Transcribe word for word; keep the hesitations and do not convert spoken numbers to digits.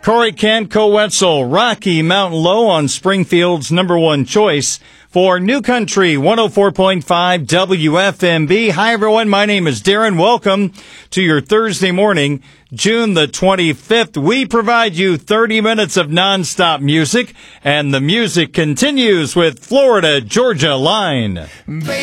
Corey Kent, Co-Wetzel, Rocky Mountain Low on Springfield's number one choice for New Country one oh four point five W F M B. Hi, everyone. My name is Darren. Welcome to your Thursday morning, June the twenty-fifth. We provide you thirty minutes of nonstop music, and the music continues with Florida Georgia Line. Baby.